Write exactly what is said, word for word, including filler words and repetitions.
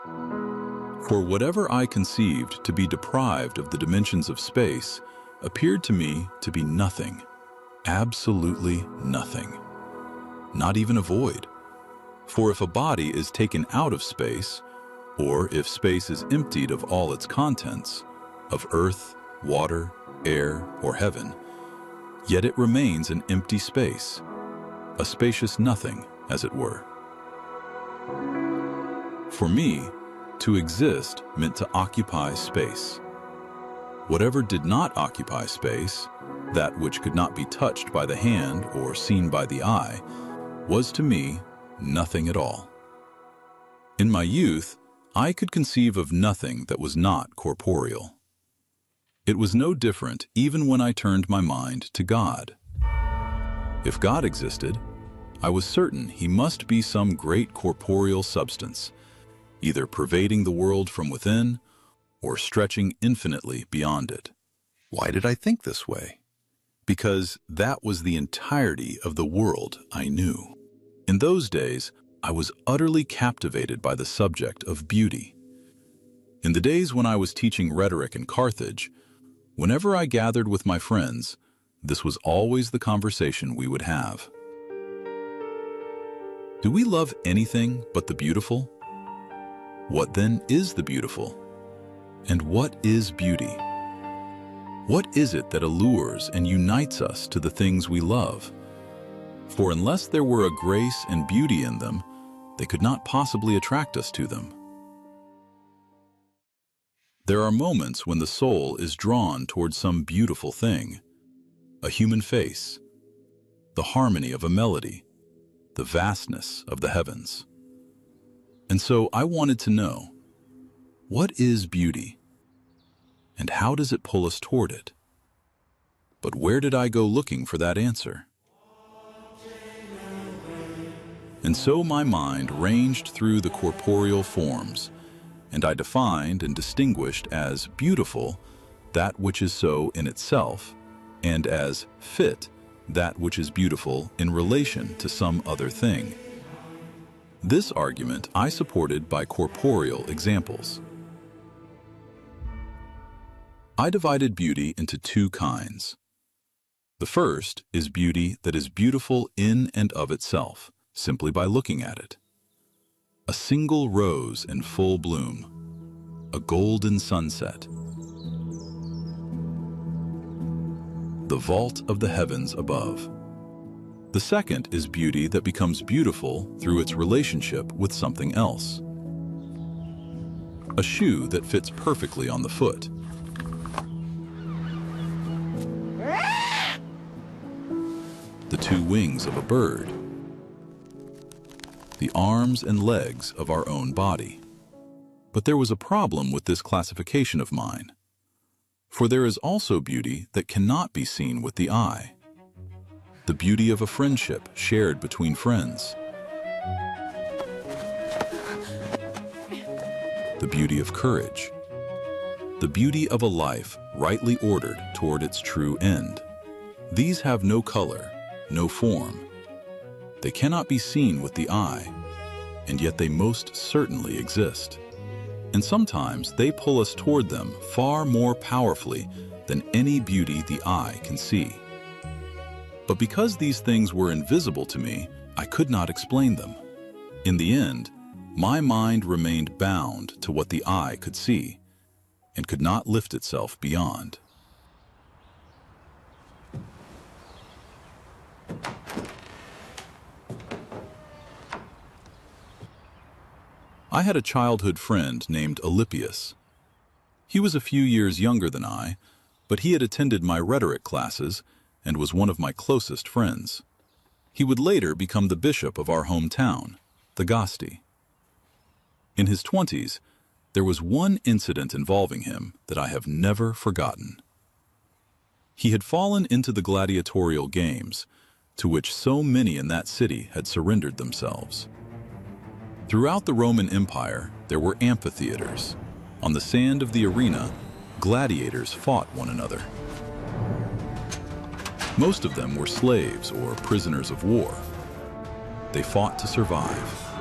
For whatever I conceived to be deprived of the dimensions of space appeared to me to be nothing, absolutely nothing, not even a void. For if a body is taken out of space, or if space is emptied of all its contents, of earth, water, air, or heaven, yet it remains an empty space, a spacious nothing, as it were. For me, to exist meant to occupy space. Whatever did not occupy space, that which could not be touched by the hand or seen by the eye, was to me nothing at all. In my youth, I could conceive of nothing that was not corporeal. It was no different even when I turned my mind to God. If God existed, I was certain he must be some great corporeal substance, either pervading the world from within or stretching infinitely beyond it. Why did I think this way? Because that was the entirety of the world I knew. In those days, I was utterly captivated by the subject of beauty. In the days when I was teaching rhetoric in Carthage, whenever I gathered with my friends, this was always the conversation we would have. Do we love anything but the beautiful? What then is the beautiful? And what is beauty? What is it that allures and unites us to the things we love? For unless there were a grace and beauty in them, they could not possibly attract us to them. There are moments when the soul is drawn toward some beautiful thing, a human face, the harmony of a melody, the vastness of the heavens. And so I wanted to know, what is beauty? And how does it pull us toward it? But where did I go looking for that answer? And so my mind ranged through the corporeal forms, and I defined and distinguished as beautiful that which is so in itself, and as fit that which is beautiful in relation to some other thing. This argument I supported by corporeal examples. I divided beauty into two kinds. The first is beauty that is beautiful in and of itself, simply by looking at it. A single rose in full bloom, a golden sunset, the vault of the heavens above. The second is beauty that becomes beautiful through its relationship with something else. A shoe that fits perfectly on the foot. The two wings of a bird. The arms and legs of our own body. But there was a problem with this classification of mine. For there is also beauty that cannot be seen with the eye. The beauty of a friendship shared between friends. The beauty of courage. The beauty of a life rightly ordered toward its true end. These have no color, no form. They cannot be seen with the eye, and yet they most certainly exist. And sometimes they pull us toward them far more powerfully than any beauty the eye can see. But because these things were invisible to me, I could not explain them. In the end, my mind remained bound to what the eye could see, and could not lift itself beyond. I had a childhood friend named Alypius. He was a few years younger than I, but he had attended my rhetoric classes and was one of my closest friends. He would later become the bishop of our hometown, Thagaste. In his twenties, there was one incident involving him that I have never forgotten. He had fallen into the gladiatorial games, to which so many in that city had surrendered themselves. Throughout the Roman Empire, there were amphitheaters. On the sand of the arena, gladiators fought one another. Most of them were slaves or prisoners of war. They fought to survive.